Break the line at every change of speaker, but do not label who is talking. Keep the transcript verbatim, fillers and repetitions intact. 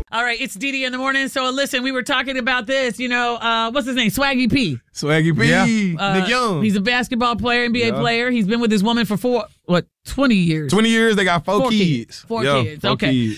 All right, it's Dee Dee in the morning. So listen, we were talking about this. You know, uh, what's his name? Swaggy P.
Swaggy P.
Yeah.
Uh,
Nick Young.
He's a basketball player, N B A
Yeah.
player. He's been with his woman for four, what, twenty years?
twenty years. They got four,
Four
kids.
kids. Four
Yeah,
kids.
four
Okay.
kids.